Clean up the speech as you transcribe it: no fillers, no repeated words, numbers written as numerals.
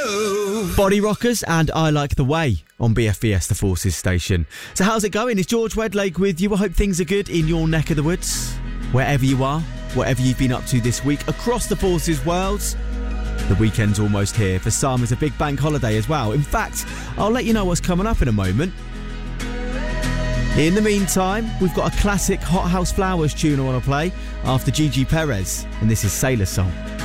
Body Rockers and I Like the Way on BFBS, the Forces station. So how's it going? It's George Wedlake with you. I hope things are good in your neck of the woods. Wherever you are, whatever you've been up to this week, across the Forces world. The weekend's almost here. For some, it's a big bank holiday as well. In fact, I'll let you know what's coming up in a moment. In the meantime, we've got a classic Hot House Flowers tune I want to play after Gigi Perez, and this is Sailor Song.